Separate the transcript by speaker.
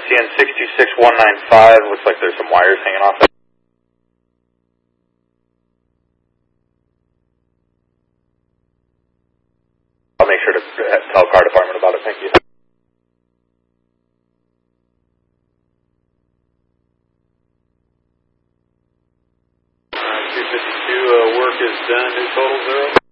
Speaker 1: CN 626195. Looks like there's some wires hanging off it. I'll make sure to tell car department about it. Thank you. 252, work is done. New total 0.